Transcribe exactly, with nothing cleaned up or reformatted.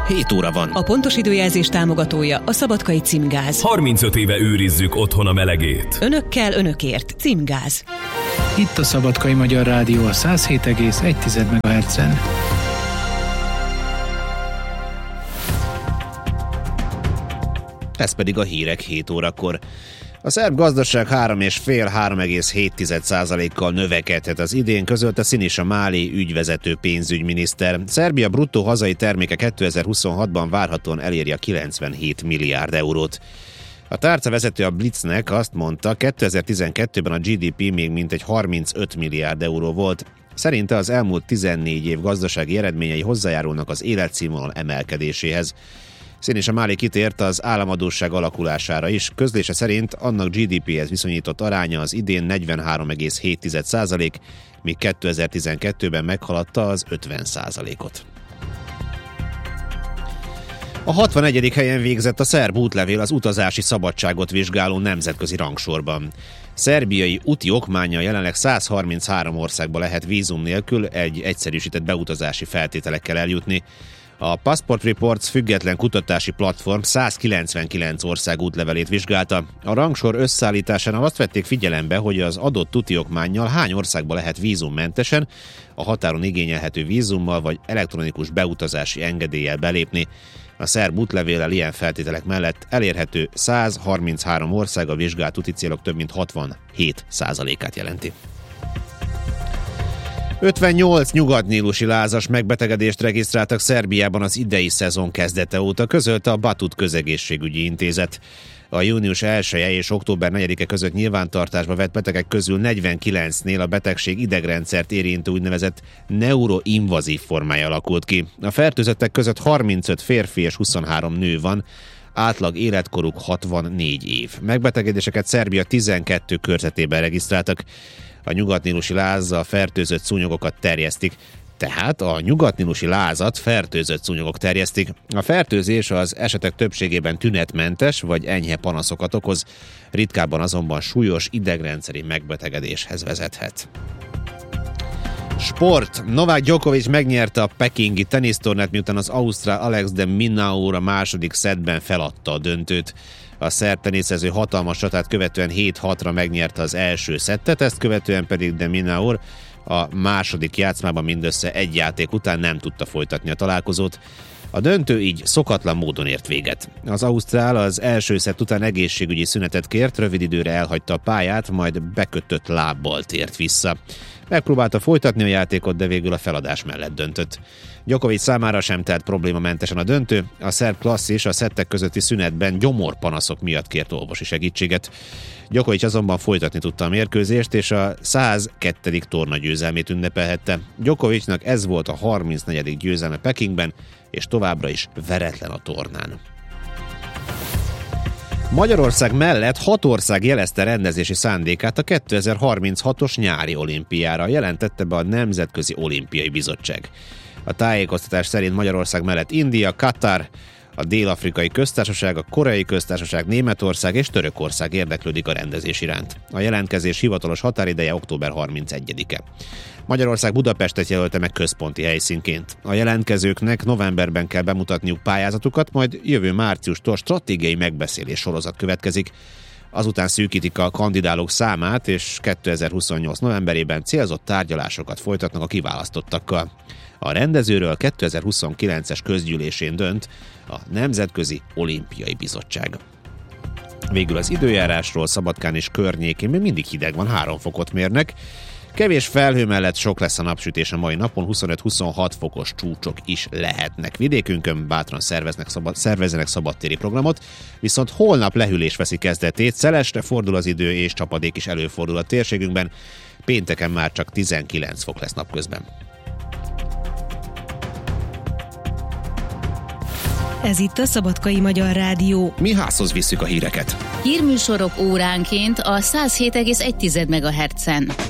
hét óra van. A pontos időjelzés támogatója a Szabadkai Címgáz. harmincöt éve őrizzük otthon a melegét. Önökkel, önökért. Címgáz. Itt a Szabadkai Magyar Rádió a száz hét egész egy megahertzen. Ez pedig a hírek hét órakor. A szerb gazdaság három egész öt három egész hét százalékkal növekedhet az idén, közölte Sinisa Mali ügyvezető pénzügyminiszter. Szerbia bruttó hazai terméke kétezer-huszonhatban várhatóan eléri a kilencvenhét milliárd eurót. A tárcavezető a Blitznek azt mondta, kétezer-tizenkettőben a gé dé pé még mintegy harmincöt milliárd euró volt. Szerinte az elmúlt tizennégy év gazdasági eredményei hozzájárulnak az életszínvonal emelkedéséhez. Sinisa Mali kitért az államadósság alakulására is. Közlése szerint annak gé dé péhez viszonyított aránya az idén negyvenhárom egész hét százalék, míg kétezer-tizenkettőben meghaladta az ötven százalékot. A hatvanegyedik helyen végzett a szerb útlevél az utazási szabadságot vizsgáló nemzetközi rangsorban. Szerbiai úti okmánnyal jelenleg száz harminchárom országba lehet vízum nélkül egy egyszerűsített beutazási feltételekkel eljutni. A Passport Reports független kutatási platform száz kilencvenkilenc ország útlevelét vizsgálta. A rangsor összeállításánál azt vették figyelembe, hogy az adott úti okmánnyal hány országba lehet vízummentesen, a határon igényelhető vízummal vagy elektronikus beutazási engedéllyel belépni. A szerb útlevéllel ilyen feltételek mellett elérhető száz harminchárom ország a vizsgált úti célok több mint hatvanhét százalékát jelenti. ötvennyolc nyugatnílusi lázas megbetegedést regisztráltak Szerbiában az idei szezon kezdete óta, közölte a Batut Közegészségügyi Intézet. A június elseje és október negyedike között nyilvántartásba vett betegek közül negyvenkilencnél a betegség idegrendszert érintő úgynevezett neuroinvazív formája alakult ki. A fertőzöttek között harmincöt férfi és huszonhárom nő van, átlag életkoruk hatvannégy év. Megbetegedéseket Szerbia tizenkettő körzetében regisztráltak. A nyugatnílusi lázzal fertőzött szúnyogokat terjesztik, tehát a nyugatnílusi lázat fertőzött szúnyogok terjesztik. A fertőzés az esetek többségében tünetmentes vagy enyhe panaszokat okoz, ritkábban azonban súlyos idegrendszeri megbetegedéshez vezethet. Sport. Novák Djokovic megnyerte a pekingi tenisztornát, miután az ausztrál Alex de Minaur a második szettben feladta a döntőt. A szerb teniszező hatalmas csatát követően hét hatra megnyerte az első szettet, ezt követően pedig de Minaur a második játszmában mindössze egy játék után nem tudta folytatni a találkozót. A döntő így szokatlan módon ért véget. Az ausztrál az első szett után egészségügyi szünetet kért, rövid időre elhagyta a pályát, majd bekötött lábbal tért vissza. Megpróbálta folytatni a játékot, de végül a feladás mellett döntött. Djokovic számára sem telt problémamentesen a döntő, a szerb klasszis a szettek közötti szünetben gyomorpanaszok miatt kért orvosi segítséget. Djokovic azonban folytatni tudta a mérkőzést, és a százkettő torna győzelmét ünnepelhette. Djokovicnak ez volt a harmincnegyedik győzelme Pekingben, és továbbra is veretlen a tornán. Magyarország mellett hat ország jelezte rendezési szándékát a kétezer-harminchatos nyári olimpiára, jelentette be a Nemzetközi Olimpiai Bizottság. A tájékoztatás szerint Magyarország mellett India, Katar, a Dél-Afrikai Köztársaság, a Koreai Köztársaság, Németország és Törökország érdeklődik a rendezés iránt. A jelentkezés hivatalos határideje október harmincegyedike. Magyarország Budapestet jelölte meg központi helyszínként. A jelentkezőknek novemberben kell bemutatniuk pályázatukat, majd jövő márciustól stratégiai megbeszélés sorozat következik. Azután szűkítik a kandidálók számát, és kétezer-huszonnyolc novemberében célzott tárgyalásokat folytatnak a kiválasztottakkal. A rendezőről kétezer-huszonkilences közgyűlésén dönt a Nemzetközi Olimpiai Bizottság. Végül az időjárásról. Szabadkán és környékén még mindig hideg van, három fokot mérnek. Kevés felhő mellett sok lesz a napsütés a mai napon, huszonöt-huszonhat fokos csúcsok is lehetnek. Vidékünkön bátran szerveznek szabad, szervezzenek szabadtéri programot, viszont holnap lehűlés veszi kezdetét, szelesre fordul az idő és csapadék is előfordul a térségünkben. Pénteken már csak tizenkilenc fok lesz napközben. Ez itt a Szabadkai Magyar Rádió. Mi házhoz visszük a híreket. Hírműsorok óránként a száz hét egész egy megahertzen.